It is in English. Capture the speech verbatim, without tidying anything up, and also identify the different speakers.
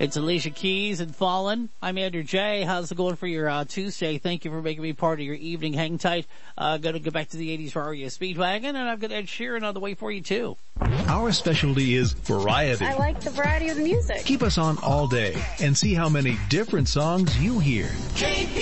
Speaker 1: It's Alicia Keys and Fallen. I'm Andrew J. How's it going for your uh, Tuesday? Thank you for making me part of your evening. Hang tight. Uh, going to go back to the eighties for R E O Speedwagon, and I've got Ed Sheeran on the way for you too.
Speaker 2: Our specialty is variety.
Speaker 3: I like the variety of the music.
Speaker 2: Keep us on all day and see how many different songs you hear. K P